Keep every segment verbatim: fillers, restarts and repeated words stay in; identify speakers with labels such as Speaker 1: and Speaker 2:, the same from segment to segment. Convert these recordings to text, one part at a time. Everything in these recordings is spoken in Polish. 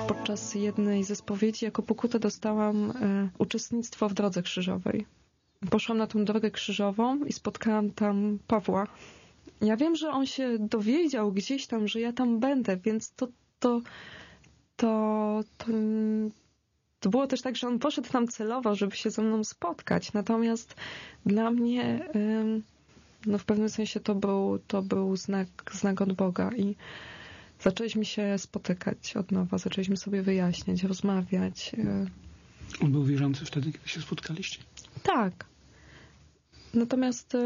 Speaker 1: Podczas jednej ze spowiedzi jako pokutę dostałam e, uczestnictwo w Drodze Krzyżowej. Poszłam na tą Drogę Krzyżową i spotkałam tam Pawła. Ja wiem, że on się dowiedział gdzieś tam, że ja tam będę, więc to to, to, to, to było też tak, że on poszedł tam celowo, żeby się ze mną spotkać. Natomiast dla mnie no w pewnym sensie to był, to był znak, znak od Boga i zaczęliśmy się spotykać od nowa, zaczęliśmy sobie wyjaśniać, rozmawiać.
Speaker 2: On był wierzący wtedy, kiedy się spotkaliście?
Speaker 1: Tak. Natomiast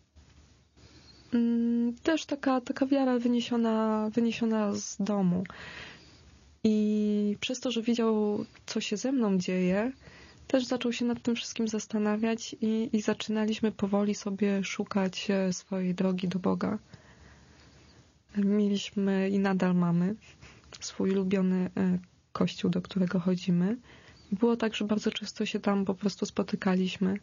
Speaker 1: mm, też taka, taka wiara wyniesiona, wyniesiona z domu. I przez to, że widział, co się ze mną dzieje, też zaczął się nad tym wszystkim zastanawiać i, i zaczynaliśmy powoli sobie szukać swojej drogi do Boga. Mieliśmy i nadal mamy swój ulubiony kościół, do którego chodzimy. Było tak, że bardzo często się tam po prostu spotykaliśmy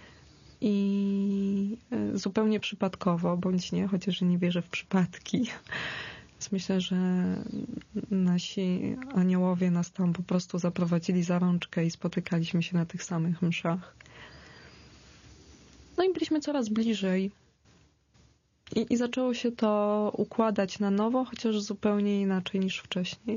Speaker 1: i zupełnie przypadkowo, bądź nie, chociaż nie wierzę w przypadki. Więc myślę, że nasi aniołowie nas tam po prostu zaprowadzili za rączkę i spotykaliśmy się na tych samych mszach. No i byliśmy coraz bliżej. I, I zaczęło się to układać na nowo, chociaż zupełnie inaczej niż wcześniej.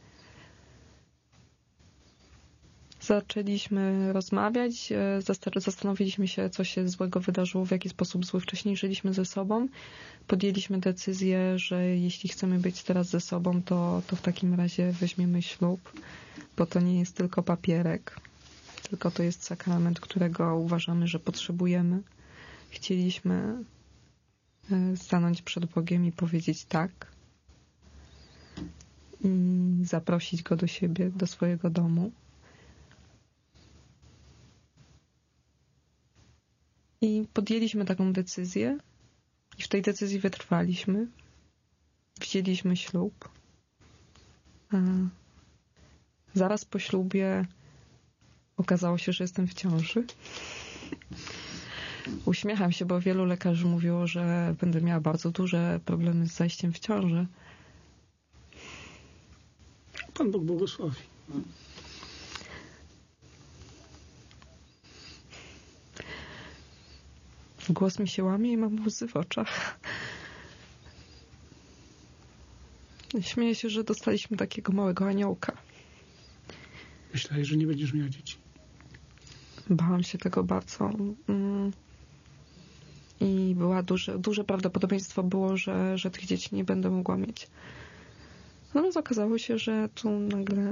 Speaker 1: Zaczęliśmy rozmawiać, zastanowiliśmy się, co się złego wydarzyło, w jaki sposób zły wcześniej żyliśmy ze sobą. Podjęliśmy decyzję, że jeśli chcemy być teraz ze sobą, to, to w takim razie weźmiemy ślub, bo to nie jest tylko papierek, tylko to jest sakrament, którego uważamy, że potrzebujemy. Chcieliśmy stanąć przed Bogiem i powiedzieć tak i zaprosić Go do siebie, do swojego domu. I podjęliśmy taką decyzję i w tej decyzji wytrwaliśmy. Wzięliśmy ślub. A zaraz po ślubie okazało się, że jestem w ciąży. Uśmiecham się, bo wielu lekarzy mówiło, że będę miała bardzo duże problemy z zajściem w ciążę.
Speaker 2: Pan Bóg błogosławi.
Speaker 1: Głos mi się łamie i mam łzy w oczach. Śmieję się, że dostaliśmy takiego małego aniołka.
Speaker 2: Myślałeś, że nie będziesz miała dzieci?
Speaker 1: Bałam się tego bardzo. I była duże, duże prawdopodobieństwo było, że, że tych dzieci nie będę mogła mieć. Natomiast okazało się, że tu nagle